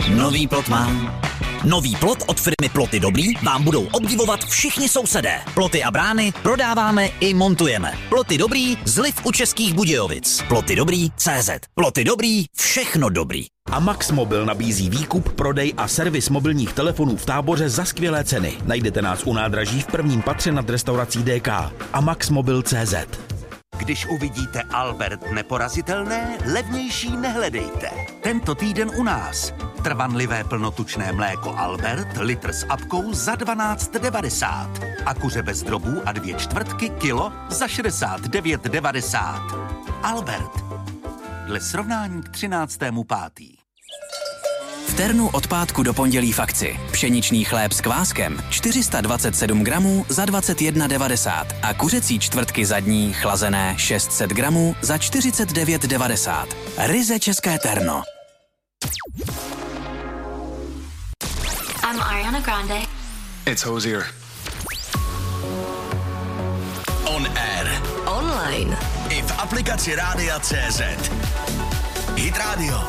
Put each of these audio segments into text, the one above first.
Nový plot mám. Nový plot od firmy Ploty Dobrý vám budou obdivovat všichni sousedé. Ploty a brány prodáváme i montujeme. Ploty Dobrý, zliv u Českých Budějovic. Ploty Dobrý CZ. Ploty Dobrý, všechno dobrý. A Max Mobil nabízí výkup, prodej a servis mobilních telefonů v Táboře za skvělé ceny. Najdete nás u nádraží v prvním patře nad restaurací DK. A Max Mobil CZ. Když uvidíte Albert neporazitelné, levnější nehledejte. Tento týden u nás. Trvanlivé plnotučné mléko Albert, litr s apkou za 12,90. A kuře bez drobů a 2/4 kilo za 69,90. Albert. Dle srovnání k 13.5. V Ternu od pátku do pondělí v akci. Pšeničný chléb s kváskem 427 gramů za 21,90 a kuřecí čtvrtky zadní chlazené 600 gramů za 49,90. Ryze české Terno. I'm Ariana Grande. It's Hozier. On air. Online. I v aplikaci Rádia CZ. Hit Radio.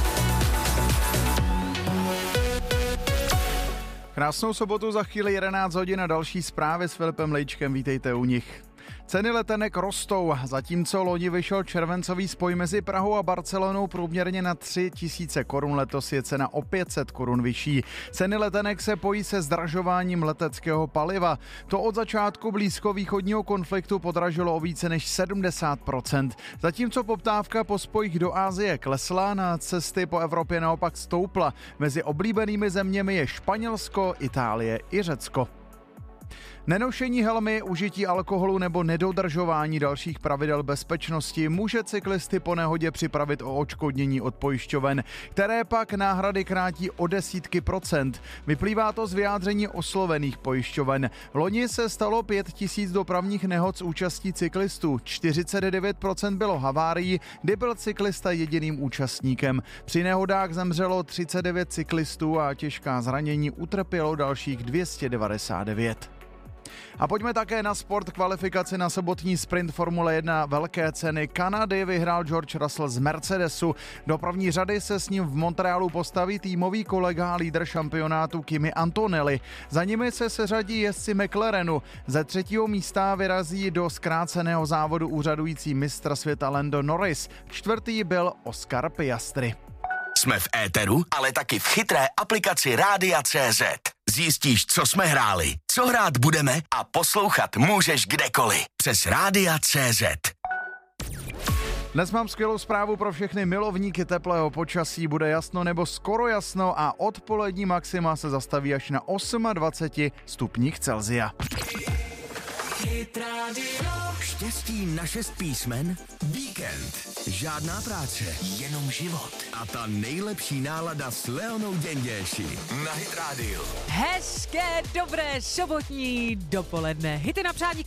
Krásnou sobotu, za chvíli 11 hodin a další zprávy s Filipem Lejčkem, vítejte u nich. Ceny letenek rostou, zatímco loni vyšel červencový spoj mezi Prahou a Barcelonou průměrně na 3 000 korun, letos je cena o 500 korun vyšší. Ceny letenek se pojí se zdražováním leteckého paliva. To od začátku blízkovýchodního konfliktu podražilo o více než 70%. Zatímco poptávka po spojích do Asie klesla, na cesty po Evropě naopak stoupla. Mezi oblíbenými zeměmi je Španělsko, Itálie i Řecko. Nenošení helmy, užití alkoholu nebo nedodržování dalších pravidel bezpečnosti může cyklisty po nehodě připravit o odškodnění od pojišťoven, které pak náhrady krátí o desítky procent. Vyplývá to z vyjádření oslovených pojišťoven. Loni se stalo 5 000 dopravních nehod s účastí cyklistů. 49% bylo havárií, kdy byl cyklista jediným účastníkem. Při nehodách zemřelo 39 cyklistů a těžká zranění utrpělo dalších 299. A pojďme také na sport. Kvalifikaci na sobotní sprint Formule 1 velké ceny Kanady vyhrál George Russell z Mercedesu. Do první řady se s ním v Montrealu postaví týmový kolega a lídr šampionátu Kimi Antonelli. Za nimi se seřadí jezdci McLarenu. Ze 3. místa vyrazí do zkráceného závodu úřadující mistr světa Lando Norris. 4. byl Oscar Piastri. Jsme v éteru, ale taky v chytré aplikaci Rádia CZ. Zjistíš, co jsme hráli, co hrát budeme a poslouchat můžeš kdekoliv. Přes Rádia CZ. Dnes mám skvělou zprávu pro všechny milovníky teplého počasí. Bude jasno nebo skoro jasno a odpolední maxima se zastaví až na 28 stupních Celsia. Štěstí na 6 písmen? Víkend. Žádná práce, jenom život. A ta nejlepší nálada s Leonou Děnděši. Na Hit Radio. Hezké, dobré sobotní dopoledne. Hity na přání